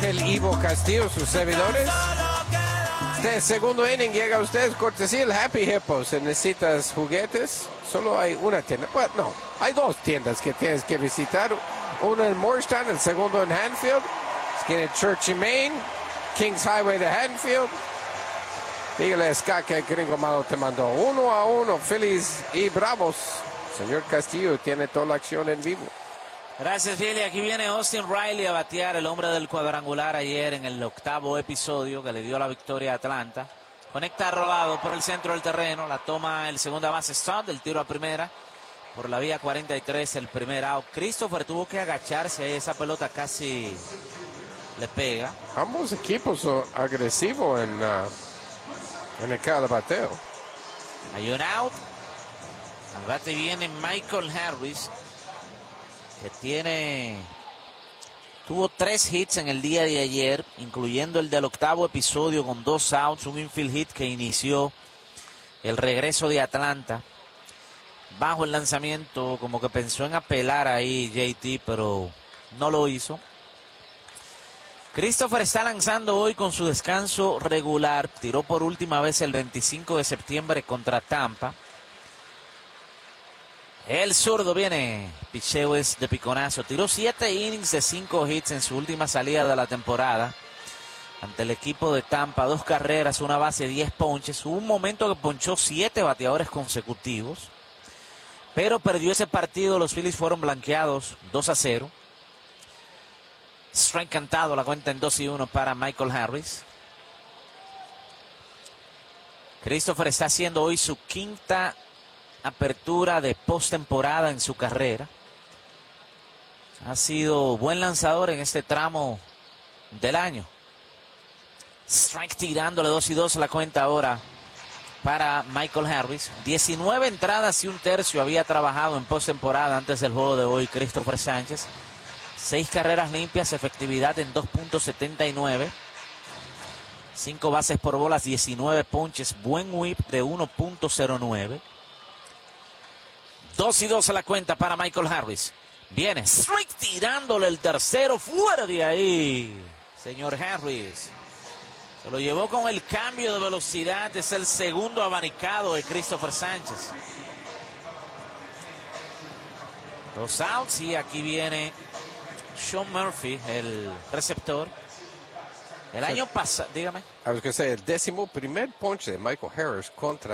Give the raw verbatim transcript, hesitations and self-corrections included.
el Ivo Castillo, sus servidores. Este segundo inning llega a ustedes cortesía el Happy Hippo. Si necesitas juguetes, solo hay una tienda. Bueno, no, hay dos tiendas que tienes que visitar. Uno en Morristown, el segundo en Hanfield. Tiene Church y Main, Kings Highway de Hanfield. Dígale a Scott que el Gringo Malo te mandó uno a uno, Phillies y Bravos. Señor Castillo tiene toda la acción en vivo. Gracias, Billy. Aquí viene Austin Riley a batear, el hombre del cuadrangular ayer en el octavo episodio que le dio la victoria a Atlanta. Conecta robado por el centro del terreno, la toma el segunda base Stott, el tiro a primera. Por la vía cuarenta y tres, el primer out. Christopher tuvo que agacharse, esa pelota casi le pega. Ambos equipos son agresivos en, uh, en el cada bateo. Hay un out. Al bate viene Michael Harris, que tiene, tuvo tres hits en el día de ayer, incluyendo el del octavo episodio con dos outs, un infield hit que inició el regreso de Atlanta. Bajo el lanzamiento, como que pensó en apelar ahí J T, pero no lo hizo. Christopher está lanzando hoy con su descanso regular. Tiró por última vez el veinticinco de septiembre contra Tampa. El zurdo viene, picheo es de piconazo. Tiró siete innings de cinco hits en su última salida de la temporada. Ante el equipo de Tampa, dos carreras, una base, diez ponches. Hubo un momento que ponchó siete bateadores consecutivos. Pero perdió ese partido, los Phillies fueron blanqueados dos a cero. Strike cantado, la cuenta en dos y uno para Michael Harris. Christopher está haciendo hoy su quinta apertura de postemporada en su carrera. Ha sido buen lanzador en este tramo del año. Strike tirándole dos y dos la cuenta ahora para Michael Harris. diecinueve entradas y un tercio había trabajado en postemporada antes del juego de hoy Christopher Sánchez. Seis carreras limpias, efectividad en dos punto setenta y nueve. Cinco bases por bolas, diecinueve ponches, buen whip de uno punto cero nueve. Dos y dos a la cuenta para Michael Harris. Viene strike tirándole el tercero, fuera de ahí. Señor Harris. Se lo llevó con el cambio de velocidad. Es el segundo abanicado de Christopher Sánchez. Dos outs y aquí viene Sean Murphy, el receptor. El año pasado, dígame. A ver, que sea el décimo primer ponche de Michael Harris contra